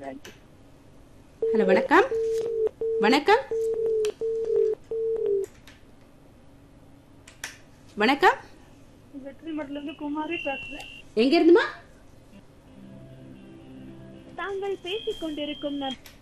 Hello வணக்கம். வணக்கம் வணக்கம். வெற்றிமடல இருந்து குமாரி பேசுறேன். எங்க இருந்துமா? தாங்கள் பேசிக் கொண்டிருக்கும்